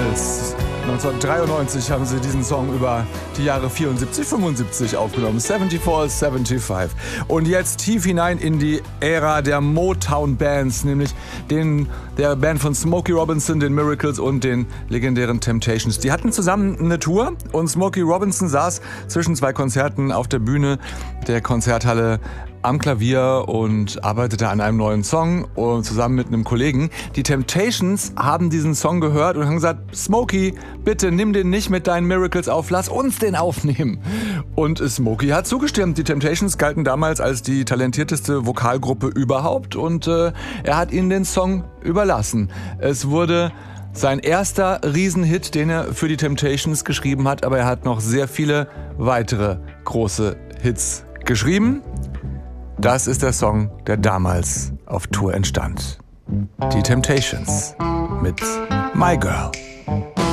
Miracles. 1993 haben sie diesen Song über die Jahre 74, 75 aufgenommen. 74, 75. Und jetzt tief hinein in die Ära der Motown-Bands, nämlich der Band von Smokey Robinson, den Miracles und den legendären Temptations. Die hatten zusammen eine Tour und Smokey Robinson saß zwischen zwei Konzerten auf der Bühne der Konzerthalle am Klavier und arbeitete an einem neuen Song und zusammen mit einem Kollegen. Die Temptations haben diesen Song gehört und haben gesagt, Smokey, bitte nimm den nicht mit deinen Miracles auf, lass uns den aufnehmen. Und Smokey hat zugestimmt. Die Temptations galten damals als die talentierteste Vokalgruppe überhaupt und er hat ihnen den Song überlassen. Es wurde sein erster Riesenhit, den er für die Temptations geschrieben hat, aber er hat noch sehr viele weitere große Hits geschrieben. Das ist der Song, der damals auf Tour entstand. Die Temptations mit My Girl.